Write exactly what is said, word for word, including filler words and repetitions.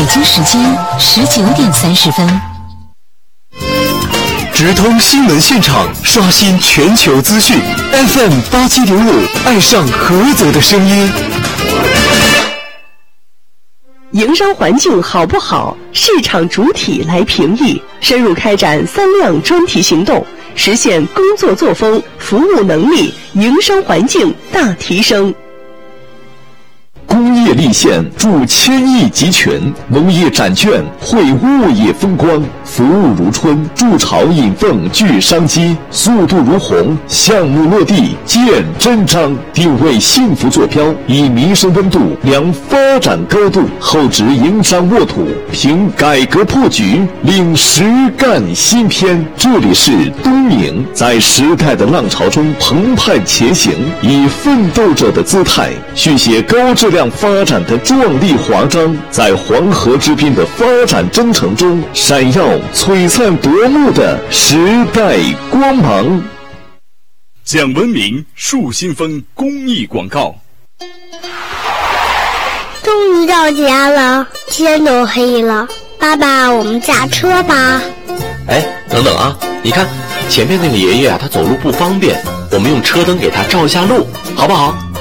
北京时间十九点三十分。 直通新闻现场，刷新全球资讯。F M 八七点五，爱上菏泽的声音。 营商环境好不好，市场主体来评议。深入开展三亮专题行动，实现工作作风、服务能力、营商环境大提升。 工业立县助千亿集群，农业展券绘物业风光，服务如春，筑巢引凤聚商机，速度如虹，项目落地见真章，定位幸福坐标，以民生温度量发展高度，厚植营商沃土，凭改革破局，领实干新篇。这里是东宁，在时代的浪潮中澎湃前行，以奋斗者的姿态续写高质量发展的壮丽华章，在黄河之滨的发展征程中闪耀璀璨夺目的时代光芒。 讲文明树新风公益广告。 终于到家了，天都黑了，爸爸，我们驾车吧。 哎，等等啊，你看前面那个爷爷啊，他走路不方便，我们用车灯给他照一下路，好不好？